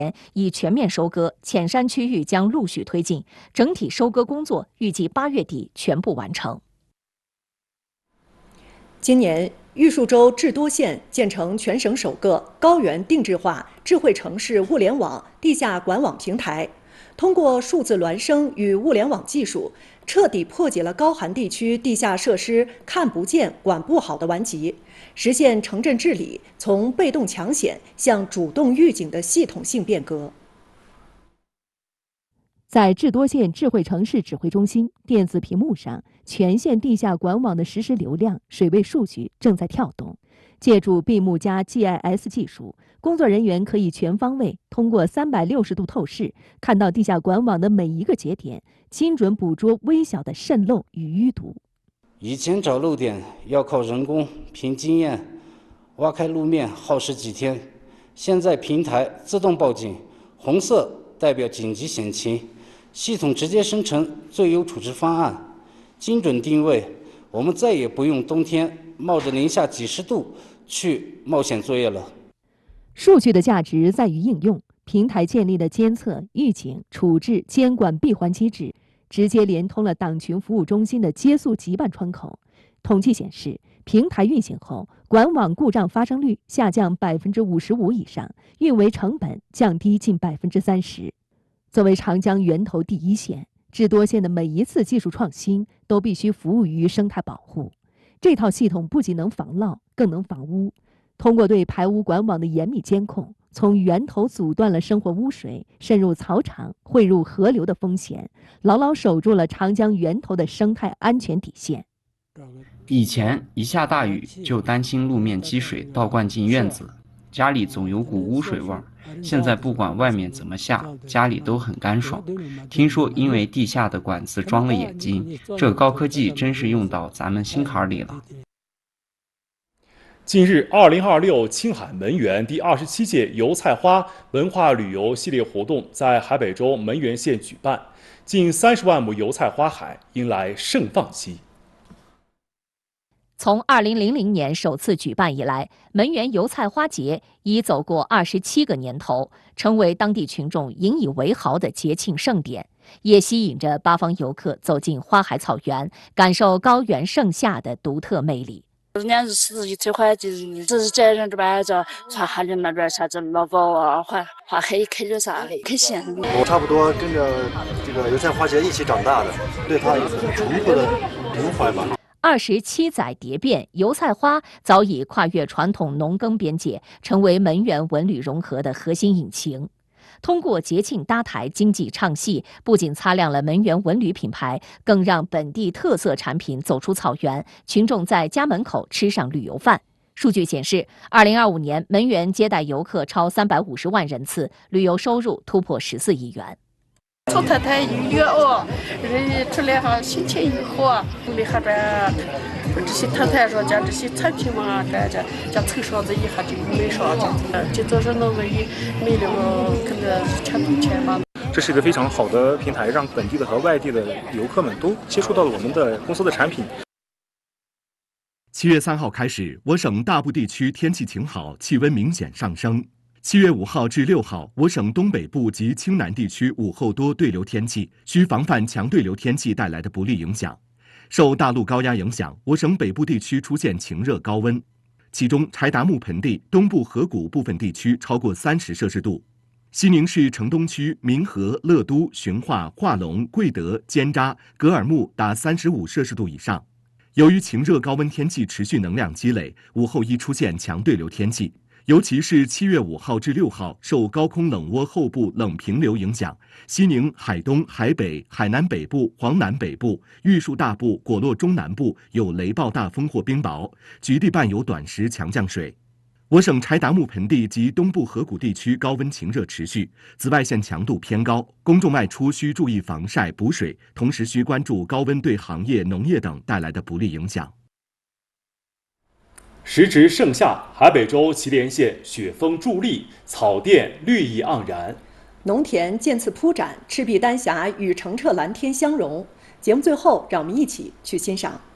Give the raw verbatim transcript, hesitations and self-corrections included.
已全面收割，浅山区域将陆续推进，整体收割工作预计八月底全部完成。 今年，玉树州智多县建成全省首个高原定制化智慧城市物联网地下管网平台，通过数字孪生与物联网技术，彻底破解了高寒地区地下设施看不见、管不好的顽疾，实现城镇治理从被动抢险向主动预警的系统性变革。 在智多县智慧城市指挥中心电子屏幕上，全县地下管网的实时流量、水位数据正在跳动。借助闭目加 G I S 技术，工作人员可以全方位通过三百六十度透视，看到地下管网的每一个节点，精准捕捉微小的渗漏与淤堵。 以前找漏点要靠人工凭经验挖开路面，耗时几天，现在平台自动报警，红色代表紧急险情，系统直接生成最优处置方案，精准定位，我们再也不用冬天冒着零下几十度去冒险作业了。 数据的价值在于应用，平台建立了监测、预警、处置、监管闭环机制，直接连通了党群服务中心的接速急办窗口。统计显示，平台运行后，管网故障发生率下降百分之五十五以上，运维成本降低近百分之三十。作为长江源头第一县，智多县的每一次技术创新都必须服务于生态保护。这套系统不仅能防涝，更能防污。通过对排污管网的严密监控，从源头阻断了生活污水渗入草场、汇入河流的风险，牢牢守住了长江源头的生态安全底线。 以前一下大雨就担心路面积水倒灌进院子，家里总有股污水味儿。现在不管外面怎么下，家里都很干爽。听说因为地下的管子装了眼睛，这高科技真是用到咱们心坎里了。 近日，二零二六青海门源第二十七届油菜花文化旅游系列活动在海北州门源县举办，近三十万亩油菜花海迎来盛放期。 从二零零零年首次举办以来，门源油菜花节已走过二十七个年头，成为当地群众引以为豪的节庆盛典，也吸引着八方游客走进花海草原，感受高原盛夏的独特魅力。 人家是一最欢就是这是这人这边叫穿哈的那边啥子老包啊，花花黑开着啥的，可鲜。 我差不多跟着这个油菜花节一起长大的，对它有很淳朴的情怀吧。 二十七载蝶变，油菜花早已跨越传统农耕边界，成为门源文旅融合的核心引擎。通过节庆搭台、经济唱戏，不仅擦亮了门源文旅品牌，更让本地特色产品走出草原，群众在家门口吃上旅游饭。数据显示，二零二五年门源接待游客超三百五十万人次，旅游收入突破十四亿元。 从太太一月哦，人出来哈心情一好，里哈边这些太太说将这些产品嘛，这这将凑上子一下就没上这样子，就做成那个一没那个跟着全都钱嘛。 这是一个非常好的平台，让本地的和外地的游客们都接触到了我们的公司的产品。 七月三号开始，我省大部地区天气晴好，气温明显上升。七月五号至六号，我省东北部及青南地区午后多对流天气，需防范强对流天气带来的不利影响。受大陆高压影响，我省北部地区出现晴热高温，其中柴达木盆地、东部河谷部分地区超过三十摄氏度。西宁市城东区、民和、乐都、循化、化龙、贵德、尖扎、格尔木达三十五摄氏度以上。由于晴热高温天气持续能量积累，午后易出现强对流天气。尤其是七月五号至六号，受高空冷涡后部冷平流影响，西宁、海东、海北、海南北部、黄南北部、玉树大部、果洛中南部有雷暴大风或冰雹，局地伴有短时强降水。我省柴达木盆地及东部河谷地区高温晴热持续，紫外线强度偏高，公众外出需注意防晒补水，同时需关注高温对行业、农业等带来的不利影响。 时值盛夏，海北州祁连县雪峰伫立，草甸绿意盎然， 农田渐次铺展，赤壁丹霞与澄澈蓝天相融。节目最后，让我们一起去欣赏。